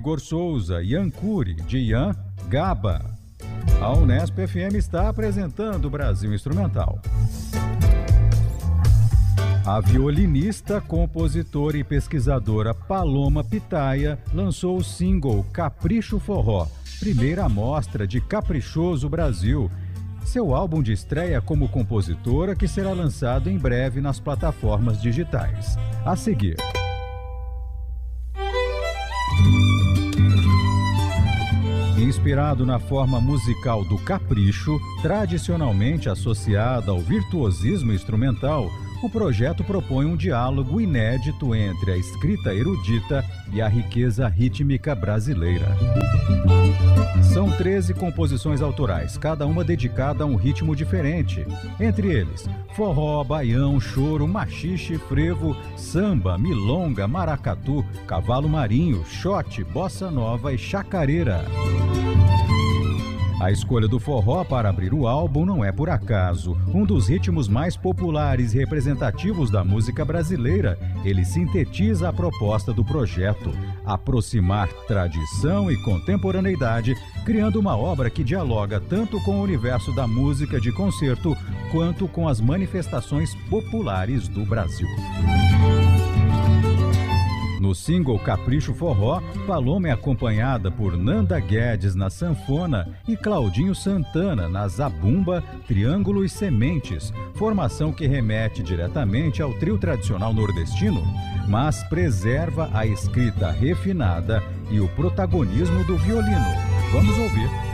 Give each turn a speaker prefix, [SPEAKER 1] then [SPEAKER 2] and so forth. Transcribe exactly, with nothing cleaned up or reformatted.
[SPEAKER 1] Igor Souza e Ancuri, de Ian Gaba. A Unesp F M está apresentando o Brasil Instrumental. A violinista, compositora e pesquisadora Paloma Pitaya lançou o single Capricho Forró, primeira amostra de Caprichoso Brasil, seu álbum de estreia como compositora, que será lançado em breve nas plataformas digitais. A seguir. Inspirado na forma musical do capricho, tradicionalmente associada ao virtuosismo instrumental, o projeto propõe um diálogo inédito entre a escrita erudita e a riqueza rítmica brasileira. São treze composições autorais, cada uma dedicada a um ritmo diferente. Entre eles, forró, baião, choro, machixe, frevo, samba, milonga, maracatu, cavalo marinho, xote, bossa nova e chacareira. A escolha do forró para abrir o álbum não é por acaso. Um dos ritmos mais populares e representativos da música brasileira, ele sintetiza a proposta do projeto: aproximar tradição e contemporaneidade, criando uma obra que dialoga tanto com o universo da música de concerto quanto com as manifestações populares do Brasil. No single Capricho Forró, Paloma é acompanhada por Nanda Guedes na sanfona e Claudinho Santana na zabumba, triângulo e sementes, formação que remete diretamente ao trio tradicional nordestino, mas preserva a escrita refinada e o protagonismo do violino. Vamos ouvir.